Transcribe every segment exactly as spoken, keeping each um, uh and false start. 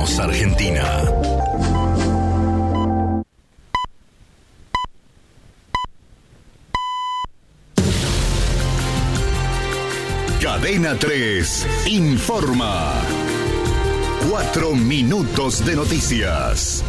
Somos Argentina. Cadena tres informa. Cuatro minutos de noticias.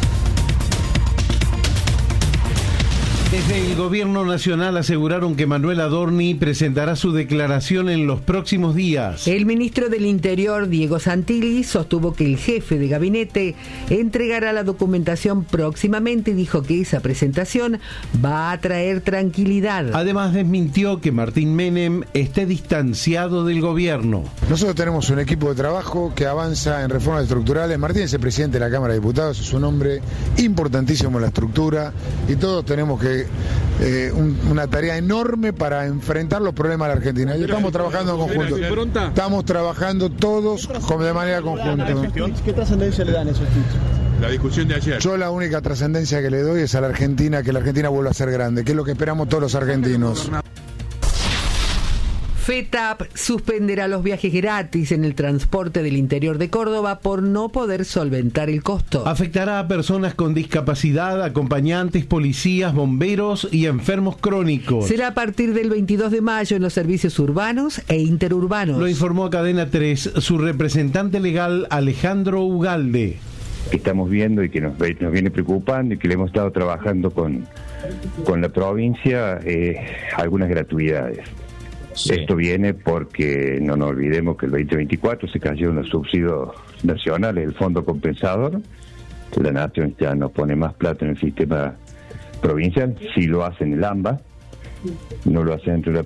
Desde el Gobierno Nacional aseguraron que Manuel Adorni presentará su declaración en los próximos días. El ministro del Interior, Diego Santilli, sostuvo que el jefe de gabinete entregará la documentación próximamente y dijo que esa presentación va a traer tranquilidad. Además, desmintió que Martín Menem esté distanciado del gobierno. Nosotros tenemos un equipo de trabajo que avanza en reformas estructurales. Martín es el presidente de la Cámara de Diputados, es un hombre importantísimo en la estructura y todos tenemos que Eh, un, una tarea enorme para enfrentar los problemas de la Argentina. Y estamos trabajando en conjunto. Estamos trabajando todos como de manera conjunta. ¿Qué trascendencia le dan esos tweets? La discusión de ayer. Yo la única trascendencia que le doy es a la Argentina, que la Argentina vuelva a ser grande, que es lo que esperamos todos los argentinos. FETAP suspenderá los viajes gratis en el transporte del interior de Córdoba por no poder solventar el costo. Afectará a personas con discapacidad, acompañantes, policías, bomberos y enfermos crónicos. Será a partir del veintidós de mayo en los servicios urbanos e interurbanos. Lo informó a Cadena tres su representante legal Alejandro Ugalde. Que estamos viendo y que nos, nos viene preocupando y que le hemos estado trabajando con, con la provincia eh, algunas gratuidades. Sí. Esto viene porque no nos olvidemos que el veinte veinticuatro se cayeron los subsidios nacionales, el fondo compensador. La nación ya no pone más plata en el sistema provincial, sí lo hace en el AMBA, no lo hace dentro de la